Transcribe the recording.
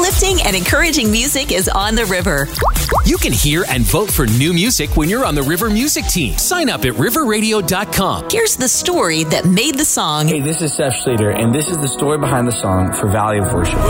Uplifting and encouraging music is on the river. You can hear and vote for new music when you're on the River Music team. Sign up at riverradio.com. Here's the story that made the song. Hey, this is Seth Schlueter, and this is the story behind the song for Valley of Worship.